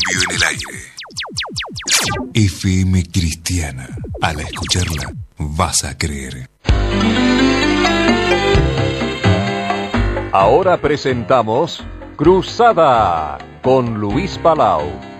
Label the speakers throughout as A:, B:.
A: cambio en el aire. FM Cristiana. Al escucharla, vas a creer.
B: Ahora presentamos Cruzada con Luis Palau.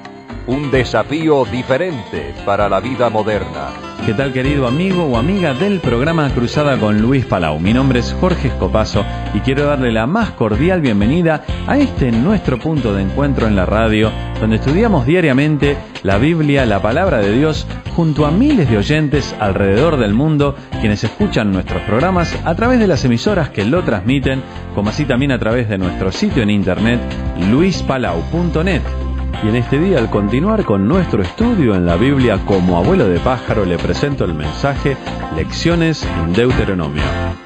B: Un desafío diferente para la vida moderna.
C: ¿Qué tal, querido amigo o amiga del programa Cruzada con Luis Palau? Mi nombre es Jorge Escopazo y quiero darle la más cordial bienvenida a nuestro punto de encuentro en la radio, donde estudiamos diariamente la Biblia, la palabra de Dios, junto a miles de oyentes alrededor del mundo, quienes escuchan nuestros programas a través de las emisoras que lo transmiten, como así también a través de nuestro sitio en internet, luispalau.net. Y en este día, al continuar con nuestro estudio en la Biblia como abuelo de pájaro, le presento el mensaje Lecciones en Deuteronomio.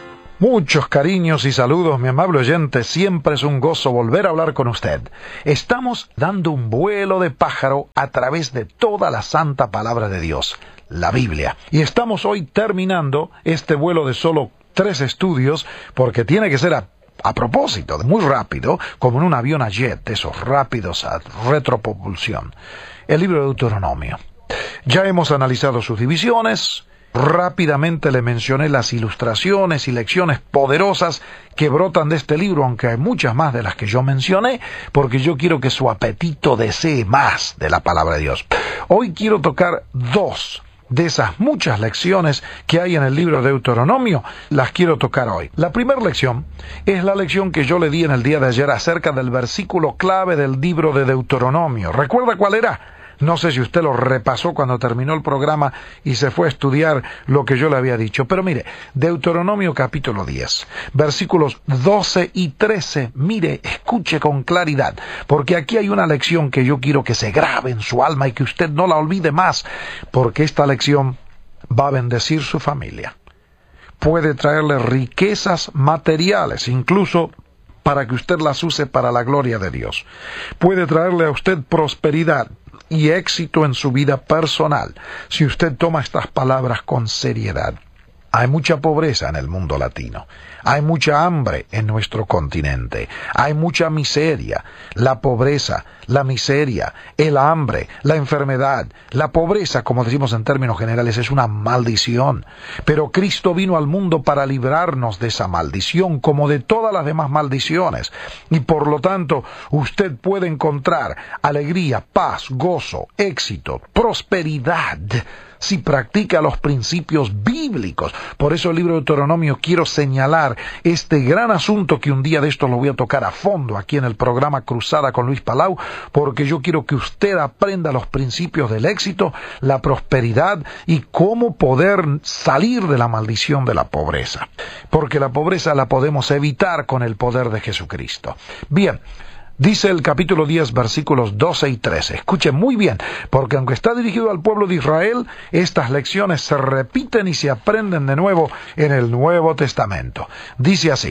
D: Muchos cariños y saludos, mi amable oyente. Siempre es un gozo volver a hablar con usted. Estamos dando un vuelo de pájaro a través de toda la santa palabra de Dios, la Biblia. Y estamos hoy terminando este vuelo de solo 3 estudios, porque tiene que ser a propósito, muy rápido, como en un avión a jet, esos rápidos a retropropulsión. El libro de Deuteronomio. Ya hemos analizado sus divisiones. Rápidamente le mencioné las ilustraciones y lecciones poderosas que brotan de este libro, aunque hay muchas más de las que yo mencioné, porque yo quiero que su apetito desee más de la palabra de Dios. Hoy quiero tocar 2 de esas muchas lecciones que hay en el libro de Deuteronomio. Las quiero tocar hoy. La primera lección es la lección que yo le di en el día de ayer acerca del versículo clave del libro de Deuteronomio. ¿Recuerda cuál era? No sé si usted lo repasó cuando terminó el programa y se fue a estudiar lo que yo le había dicho. Pero mire, Deuteronomio capítulo 10, versículos 12 y 13. Mire, escuche con claridad, porque aquí hay una lección que yo quiero que se grabe en su alma y que usted no la olvide más, porque esta lección va a bendecir su familia. Puede traerle riquezas materiales, incluso para que usted las use para la gloria de Dios. Puede traerle a usted prosperidad y éxito en su vida personal, si usted toma estas palabras con seriedad. Hay mucha pobreza en el mundo latino. Hay mucha hambre en nuestro continente. Hay mucha miseria. La pobreza, la miseria, el hambre, la enfermedad, la pobreza, como decimos en términos generales, es una maldición. Pero Cristo vino al mundo para librarnos de esa maldición, como de todas las demás maldiciones. Y por lo tanto, usted puede encontrar alegría, paz, gozo, éxito, prosperidad, si practica los principios bíblicos. Por eso el libro de Deuteronomio quiero señalar este gran asunto que un día de esto lo voy a tocar a fondo aquí en el programa Cruzada con Luis Palau, porque yo quiero que usted aprenda los principios del éxito, la prosperidad y cómo poder salir de la maldición de la pobreza. Porque la pobreza la podemos evitar con el poder de Jesucristo. Bien. Dice el capítulo 10, versículos 12 y 13. Escuchen muy bien, porque aunque está dirigido al pueblo de Israel, estas lecciones se repiten y se aprenden de nuevo en el Nuevo Testamento. Dice así: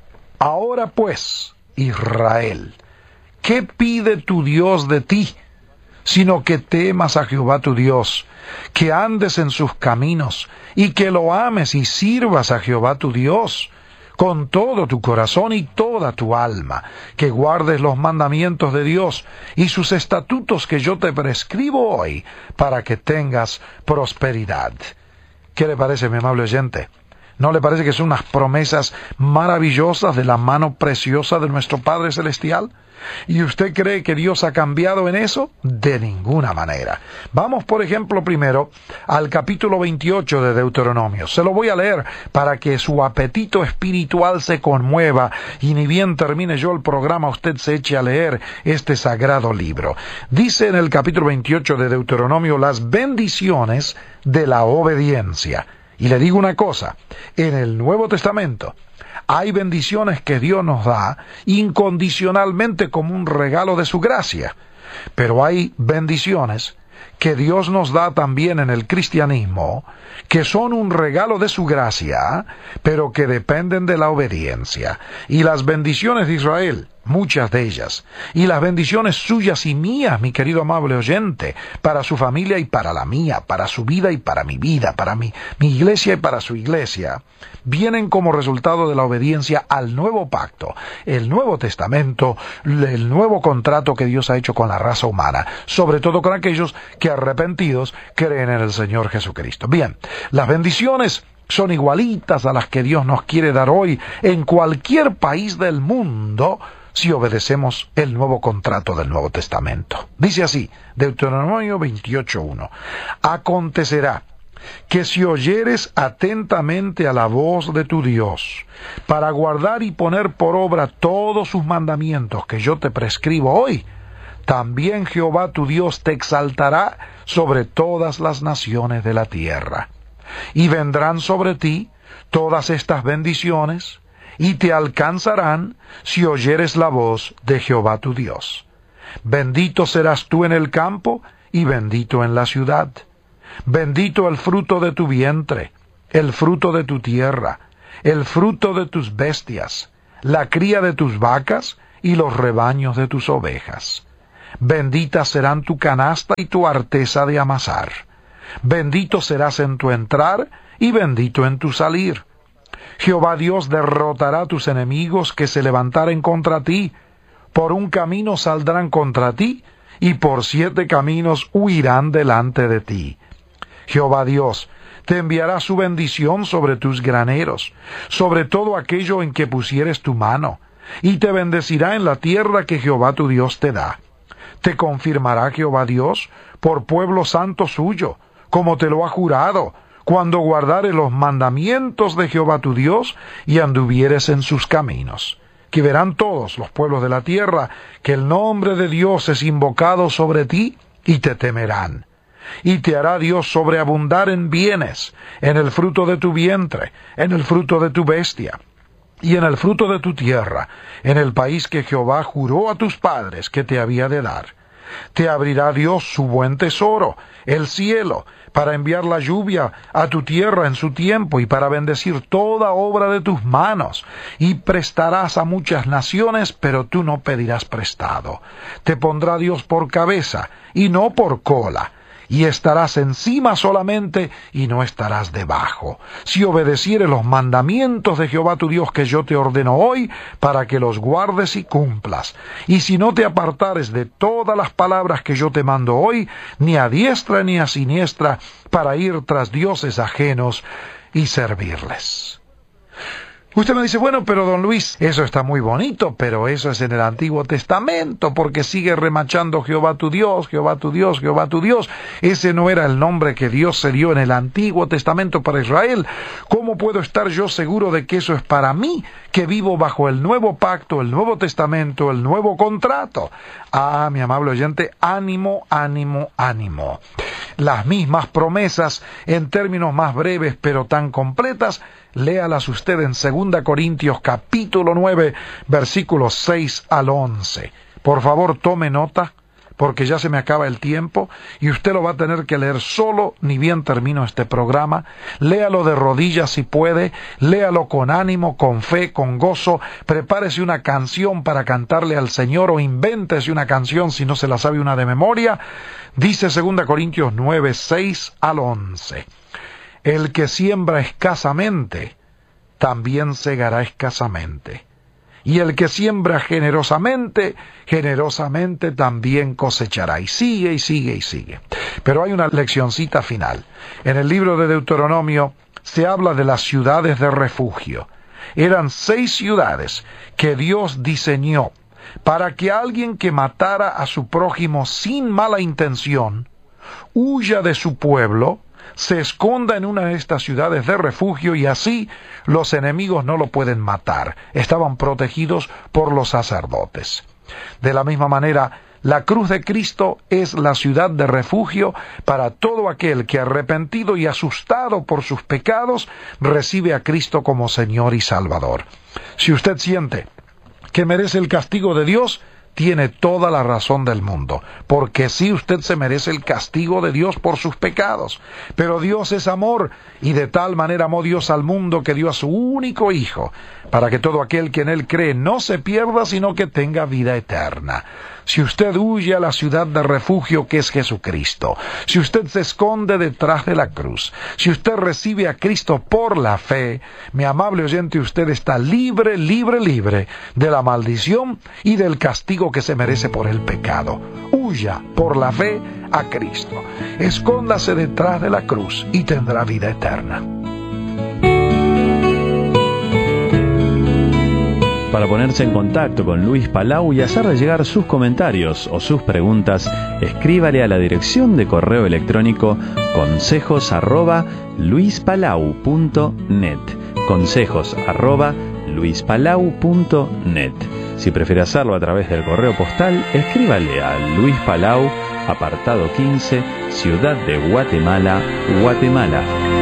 D: Ahora pues, Israel, ¿qué pide tu Dios de ti? Sino que temas a Jehová tu Dios, que andes en sus caminos, y que lo ames y sirvas a Jehová tu Dios con todo tu corazón y toda tu alma, que guardes los mandamientos de Dios y sus estatutos que yo te prescribo hoy, para que tengas prosperidad. ¿Qué le parece, mi amable oyente? ¿No le parece que son unas promesas maravillosas de la mano preciosa de nuestro Padre Celestial? ¿Y usted cree que Dios ha cambiado en eso? De ninguna manera. Vamos, por ejemplo, primero al capítulo 28 de Deuteronomio. Se lo voy a leer para que su apetito espiritual se conmueva y ni bien termine yo el programa, usted se eche a leer este sagrado libro. Dice en el capítulo 28 de Deuteronomio las bendiciones de la obediencia. Y le digo una cosa, en el Nuevo Testamento hay bendiciones que Dios nos da incondicionalmente como un regalo de su gracia, pero hay bendiciones que Dios nos da también en el cristianismo, que son un regalo de su gracia, pero que dependen de la obediencia. Y las bendiciones de Israel, muchas de ellas, y las bendiciones suyas y mías, mi querido amable oyente, para su familia y para la mía, para su vida y para mi vida, para mi iglesia y para su iglesia, vienen como resultado de la obediencia al nuevo pacto, el Nuevo Testamento, el nuevo contrato que Dios ha hecho con la raza humana, sobre todo con aquellos que arrepentidos creen en el Señor Jesucristo. Bien, las bendiciones son igualitas a las que Dios nos quiere dar hoy en cualquier país del mundo si obedecemos el nuevo contrato del Nuevo Testamento. Dice así, Deuteronomio 28:1: Acontecerá que si oyeres atentamente a la voz de tu Dios, para guardar y poner por obra todos sus mandamientos que yo te prescribo hoy, también Jehová tu Dios te exaltará sobre todas las naciones de la tierra. Y vendrán sobre ti todas estas bendiciones, y te alcanzarán si oyeres la voz de Jehová tu Dios. Bendito serás tú en el campo, y bendito en la ciudad. Bendito el fruto de tu vientre, el fruto de tu tierra, el fruto de tus bestias, la cría de tus vacas y los rebaños de tus ovejas. Benditas serán tu canasta y tu arteza de amasar. Bendito serás en tu entrar y bendito en tu salir. Jehová Dios derrotará a tus enemigos que se levantaren contra ti. Por un camino saldrán contra ti, y por 7 caminos huirán delante de ti. Jehová Dios te enviará su bendición sobre tus graneros, sobre todo aquello en que pusieres tu mano, y te bendecirá en la tierra que Jehová tu Dios te da. Te confirmará Jehová Dios por pueblo santo suyo, como te lo ha jurado, cuando guardares los mandamientos de Jehová tu Dios y anduvieres en sus caminos. Que verán todos los pueblos de la tierra que el nombre de Dios es invocado sobre ti, y te temerán. Y te hará Dios sobreabundar en bienes, en el fruto de tu vientre, en el fruto de tu bestia, y en el fruto de tu tierra, en el país que Jehová juró a tus padres que te había de dar. Te abrirá Dios su buen tesoro, el cielo, para enviar la lluvia a tu tierra en su tiempo y para bendecir toda obra de tus manos. Y prestarás a muchas naciones, pero tú no pedirás prestado. Te pondrá Dios por cabeza y no por cola. Y estarás encima solamente, y no estarás debajo, si obedecieres los mandamientos de Jehová tu Dios que yo te ordeno hoy, para que los guardes y cumplas. Y si no te apartares de todas las palabras que yo te mando hoy, ni a diestra ni a siniestra, para ir tras dioses ajenos y servirles. Usted me dice, bueno, pero don Luis, eso está muy bonito, pero eso es en el Antiguo Testamento, porque sigue remachando Jehová tu Dios, Jehová tu Dios, Jehová tu Dios. Ese no era el nombre que Dios se dio en el Antiguo Testamento para Israel. ¿Cómo puedo estar yo seguro de que eso es para mí, que vivo bajo el nuevo pacto, el Nuevo Testamento, el nuevo contrato? Ah, mi amable oyente, ánimo, ánimo, ánimo. Las mismas promesas, en términos más breves pero tan completas, léalas usted en 2 Corintios capítulo 9, versículos 6 al 11. Por favor, tome nota, porque ya se me acaba el tiempo, y usted lo va a tener que leer solo, ni bien termino este programa. Léalo de rodillas si puede, léalo con ánimo, con fe, con gozo, prepárese una canción para cantarle al Señor, o invéntese una canción si no se la sabe una de memoria. Dice 2 Corintios 9, 6 al 11. El que siembra escasamente, también segará escasamente. Y el que siembra generosamente, generosamente también cosechará. Y sigue, y sigue, y sigue. Pero hay una leccioncita final. En el libro de Deuteronomio se habla de las ciudades de refugio. Eran 6 ciudades que Dios diseñó para que alguien que matara a su prójimo sin mala intención, huya de su pueblo, se esconda en una de estas ciudades de refugio, y así los enemigos no lo pueden matar. Estaban protegidos por los sacerdotes. De la misma manera, la cruz de Cristo es la ciudad de refugio para todo aquel que, arrepentido y asustado por sus pecados, recibe a Cristo como Señor y Salvador. Si usted siente que merece el castigo de Dios, tiene toda la razón del mundo, porque sí, usted se merece el castigo de Dios por sus pecados. Pero Dios es amor, y de tal manera amó Dios al mundo que dio a su único Hijo, para que todo aquel que en Él cree no se pierda, sino que tenga vida eterna. Si usted huye a la ciudad de refugio que es Jesucristo, si usted se esconde detrás de la cruz, si usted recibe a Cristo por la fe, mi amable oyente, usted está libre, libre, libre de la maldición y del castigo que se merece por el pecado. Huya por la fe a Cristo. Escóndase detrás de la cruz y tendrá vida eterna.
C: Para ponerse en contacto con Luis Palau y hacerle llegar sus comentarios o sus preguntas, escríbale a la dirección de correo electrónico consejos@luispalau.net. consejos@luispalau.net. Si prefiere hacerlo a través del correo postal, escríbale a Luis Palau, apartado 15, Ciudad de Guatemala, Guatemala.